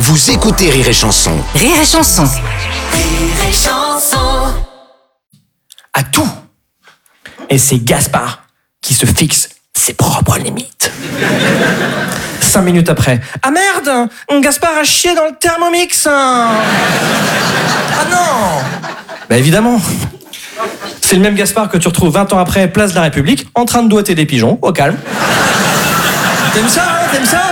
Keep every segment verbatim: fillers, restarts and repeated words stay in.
Vous écoutez Rire et Chanson. Rire et Chanson. Rire et Chanson. À tout. Et c'est Gaspard qui se fixe ses propres limites. Cinq minutes après. Ah merde, Gaspard a chié dans le Thermomix. Ah non. Bah évidemment. C'est le même Gaspard que tu retrouves vingt ans après, place de la République, en train de doigter des pigeons, au calme. T'aimes ça, hein, t'aimes ça?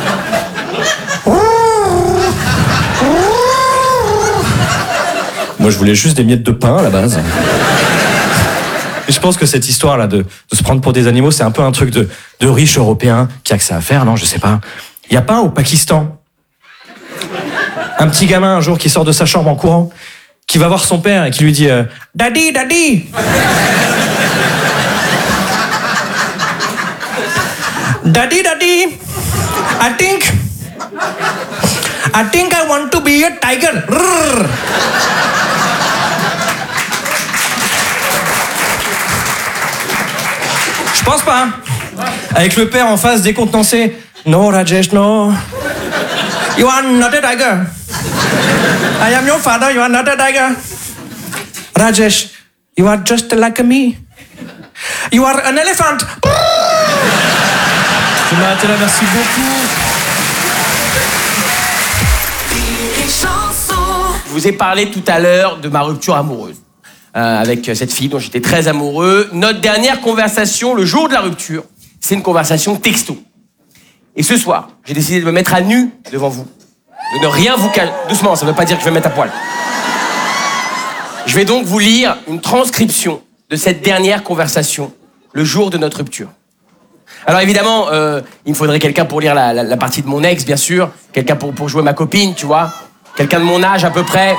Moi, je voulais juste des miettes de pain, à la base. Et je pense que cette histoire-là de, de se prendre pour des animaux, c'est un peu un truc de, de riche européen qui a que ça à faire, non? Je sais pas. Il y a pas au Pakistan un petit gamin, un jour, qui sort de sa chambre en courant, qui va voir son père et qui lui dit euh, « Daddy, daddy !» Daddy, daddy, I think, I think I want to be a tiger. Rrr. Je pense pas. Avec le père en face décontenancé. No, Rajesh, no. You are not a tiger. I am your father, you are not a tiger. Rajesh, you are just like me. You are an elephant. Je vais m'arrêter là, merci beaucoup. Rire et Chanson. Je vous ai parlé tout à l'heure de ma rupture amoureuse euh, avec cette fille dont j'étais très amoureux. Notre dernière conversation, le jour de la rupture, c'est une conversation texto. Et ce soir, j'ai décidé de me mettre à nu devant vous. De ne rien vous cacher. Doucement, ça ne veut pas dire que je vais me mettre à poil. Je vais donc vous lire une transcription de cette dernière conversation, le jour de notre rupture. Alors évidemment, euh, il me faudrait quelqu'un pour lire la, la, la partie de mon ex, bien sûr. Quelqu'un pour, pour jouer ma copine, tu vois. Quelqu'un de mon âge, à peu près.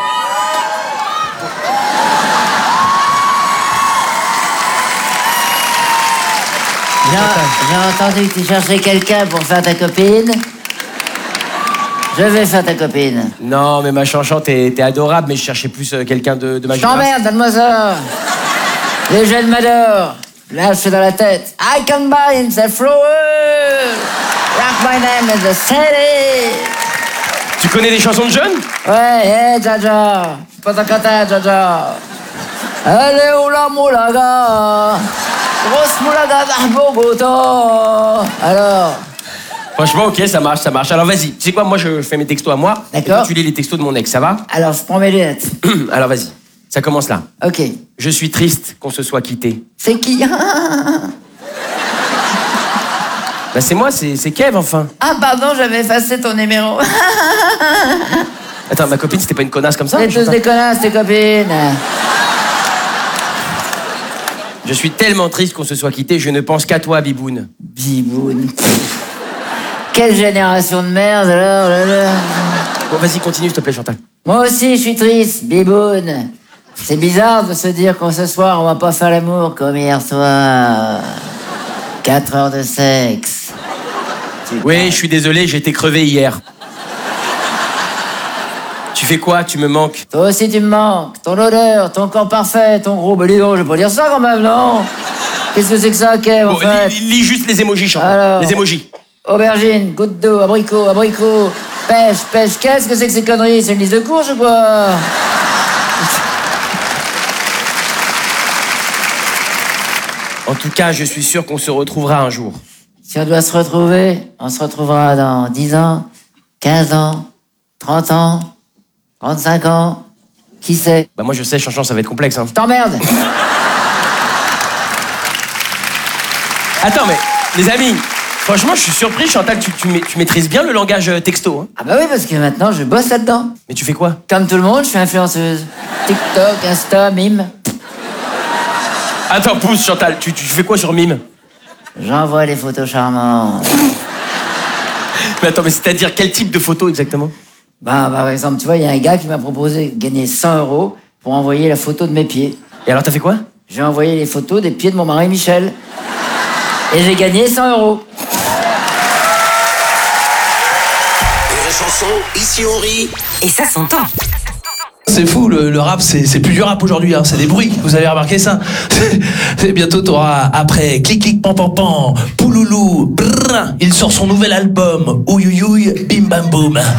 J'ai j'ai entendu que tu cherchais quelqu'un pour faire ta copine. Je vais faire ta copine. Non, mais ma chanchante, t'es, t'es adorable, mais je cherchais plus euh, quelqu'un de, de ma Je t'emmerde, donne-moi ça. Les jeunes m'adorent. Là, je suis dans la tête. I can buy in the flower. Like my name is the city. Tu connais des chansons de jeunes? Ouais, hé, Jaja. Pas ta cata, Jaja. Elle est où la moulaga? Grosse moulaga d'Arbogota. Alors? Franchement, ok, ça marche, ça marche. Alors vas-y, tu sais quoi, moi je fais mes textos à moi. D'accord. Et toi, tu lis les textos de mon ex, ça va? Alors, je prends mes lunettes. Alors vas-y, ça commence là. Ok. Je suis triste qu'on se soit quittés. C'est qui? Bah c'est moi, c'est, c'est Kev, enfin. Ah, pardon, j'avais effacé ton numéro. Attends, ma copine, c'était pas une connasse comme ça? C'est Je sais tous pas. des connasses, tes copines. Je suis tellement triste qu'on se soit quittés, je ne pense qu'à toi, Biboun. Biboun. Quelle génération de merde, alors, là, là. Bon, vas-y, continue, s'il te plaît, Chantal. Moi aussi, je suis triste, Biboun. C'est bizarre de se dire qu'en ce soir, on va pas faire l'amour comme hier soir. Quatre heures de sexe. Oui, je suis désolé, j'ai été crevé hier. Tu fais quoi? Tu me manques? Toi aussi, tu me manques. Ton odeur, ton corps parfait, ton gros... Bah, dis donc, je vais pas dire ça quand même, non? Qu'est-ce que c'est que ça, Kev, en Bon, fait? lis, lis juste les émojis, Chantal. Alors. Les émojis. Aubergine, goutte d'eau, abricot, abricot, pêche, pêche. Qu'est-ce que c'est que ces conneries? C'est une liste de courses ou quoi? En tout cas, je suis sûr qu'on se retrouvera un jour. Si on doit se retrouver, on se retrouvera dans dix ans, quinze ans, trente ans, trente-cinq ans. Qui sait? Bah moi je sais, Chanchon, ça va être complexe, hein. Je t'emmerde. Attends, mais les amis, franchement, je suis surpris, Chantal, tu, tu, ma- tu maîtrises bien le langage euh, texto, hein. Ah bah oui, parce que maintenant, je bosse là-dedans. Mais tu fais quoi? Comme tout le monde, je suis influenceuse. TikTok, Insta, Mime. Attends, pousse, Chantal, tu, tu fais quoi sur Mime? J'envoie les photos charmantes. Mais attends, mais c'est-à-dire quel type de photo exactement? Bah, par exemple, tu vois, il y a un gars qui m'a proposé de gagner cent euros pour envoyer la photo de mes pieds. Et alors t'as fait quoi? J'ai envoyé les photos des pieds de mon mari Michel. Et j'ai gagné cent euros. Rire et Chanson, ici on rit. Et ça s'entend. C'est fou, le, le rap, c'est, c'est plus du rap aujourd'hui, hein, c'est des bruits, vous avez remarqué ça? Et bientôt, t'auras, après, clic, clic, pan, pan, pan, pouloulou, brrr, il sort son nouvel album, ouïouïouï, bim, bam, boum.